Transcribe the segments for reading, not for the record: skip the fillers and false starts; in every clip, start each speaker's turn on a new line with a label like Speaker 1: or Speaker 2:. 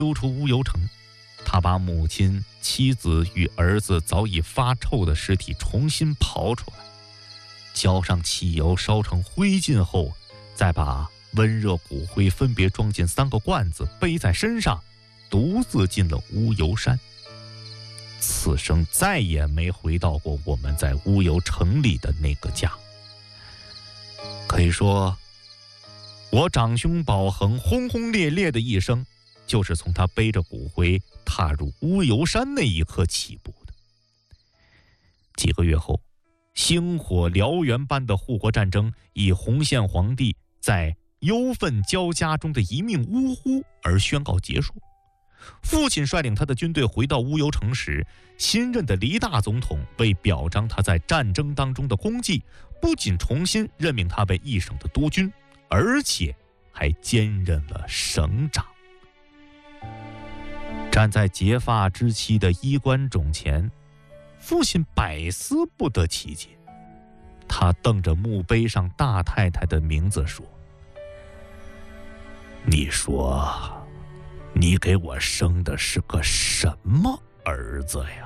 Speaker 1: 溜出乌油城，他把母亲、妻子与儿子早已发臭的尸体重新刨出来，浇上汽油，烧成灰烬后，再把温热骨灰分别装进3个罐子，背在身上，独自进了乌油山。此生再也没回到过我们在乌油城里的那个家。可以说，我长兄宝恒轰轰烈烈的一生，就是从他背着骨灰踏入乌油山那一刻起步的。几个月后，星火燎原般的护国战争以洪宪皇帝在忧愤交加中的一命呜呼而宣告结束。父亲率领他的军队回到乌油城时，新任的黎大总统为表彰他在战争当中的功绩，不仅重新任命他为一省的督军，而且还兼任了省长。站在结发之妻的衣冠冢前，父亲百思不得其解。他瞪着墓碑上大太太的名字说：“你说，你给我生的是个什么儿子呀？”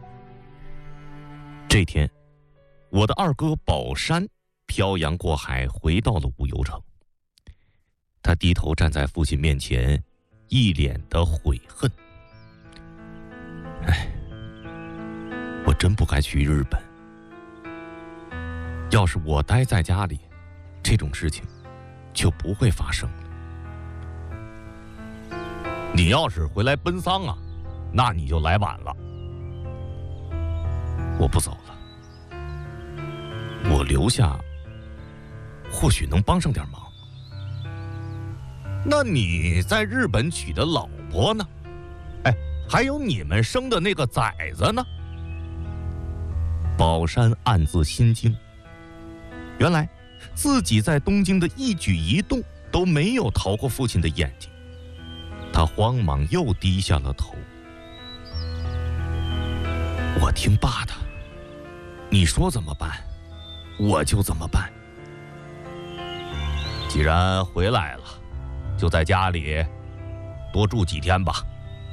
Speaker 1: 这天，我的二哥宝山漂洋过海回到了乌油城。他低头站在父亲面前，一脸的悔恨。我真不该去日本。要是我待在家里，这种事情就不会发生了。你要是回来奔丧啊，那你就来晚了。我不走了，我留下或许能帮上点忙。那你在日本娶的老婆呢？还有你们生的那个崽子呢？宝山暗自心惊，原来自己在东京的一举一动都没有逃过父亲的眼睛。他慌忙又低下了头。我听爸的，你说怎么办，我就怎么办。既然回来了，就在家里多住几天吧。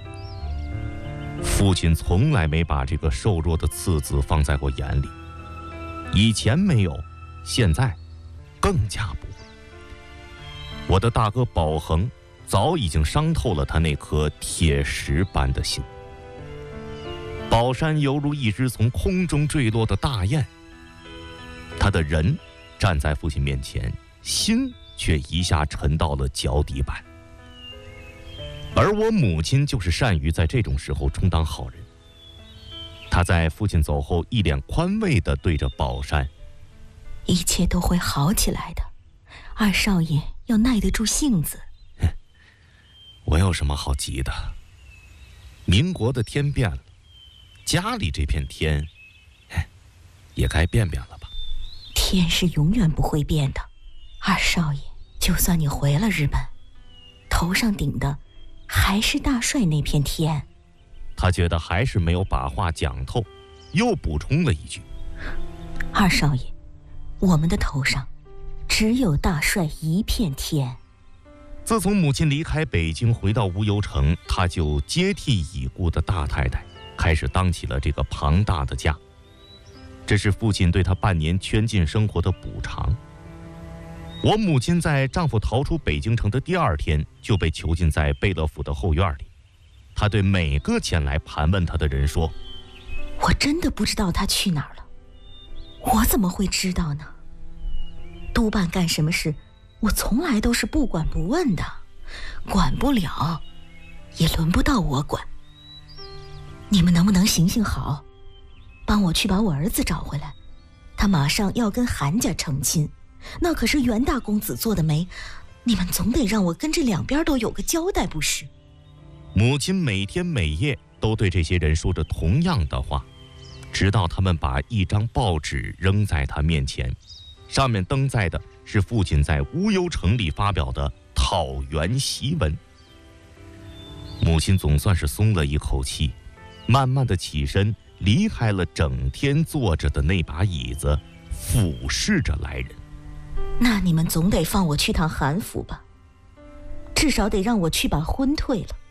Speaker 1: 父亲从来没把这个瘦弱的次子放在过眼里，以前没有，现在更加不会。我的大哥宝恒早已经伤透了他那颗铁石般的心。宝山犹如一只从空中坠落的大雁，他的人站在父亲面前，心却一下沉到了脚底板。而我母亲就是善于在这种时候充当好人。她在父亲走后一脸宽慰地对着宝山：“
Speaker 2: 一切都会好起来的，二少爷要耐得住性子。”
Speaker 1: 我有什么好急的？民国的天变了，家里这片天，也该变变了吧？
Speaker 2: 天是永远不会变的，二少爷，就算你回了日本，头上顶的还是大帅那片天。
Speaker 1: 他觉得还是没有把话讲透，又补充了一句：“
Speaker 2: 二少爷，我们的头上只有大帅一片天。”
Speaker 1: 自从母亲离开北京回到乌油城，他就接替已故的大太太，开始当起了这个庞大的家。这是父亲对他半年圈禁生活的补偿。我母亲在丈夫逃出北京城的第2天就被囚禁在贝勒府的后院里。她对每个前来盘问她的人说：“
Speaker 2: 我真的不知道他去哪儿了，我怎么会知道呢？督办干什么事，我从来都是不管不问的，管不了，也轮不到我管。你们能不能行行好，帮我去把我儿子找回来？他马上要跟韩家成亲，那可是袁大公子做的媒，你们总得让我跟这两边都有个交代不是？”
Speaker 1: 母亲每天每夜都对这些人说着同样的话，直到他们把一张报纸扔在他面前，上面登载的是父亲在乌油城里发表的讨袁檄文。母亲总算是松了一口气，慢慢的起身，离开了整天坐着的那把椅子，俯视着来人。
Speaker 2: 那你们总得放我去趟韩府吧，至少得让我去把婚退了。